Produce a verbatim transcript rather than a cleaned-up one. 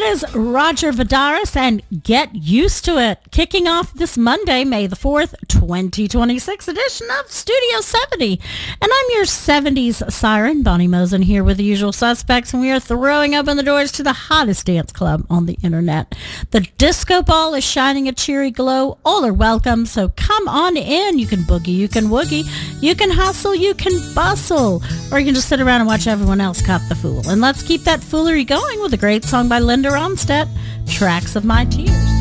is Roger Vodaris and Get Used to It, kicking off this Monday, May the fourth, twenty twenty-six edition of Studio seventy. And I'm your seventies siren, Bonnie Mosen, here with the usual suspects, and we are throwing open the doors to the hottest dance club on the internet. The disco ball is shining a cheery glow. All are welcome, so come on in. You can boogie, you can woogie, you can hustle, you can bustle, or you can just sit around and watch everyone else cut the fool. And let's keep that foolery going with a great song by Linda Ronstadt, Tracks of My Tears.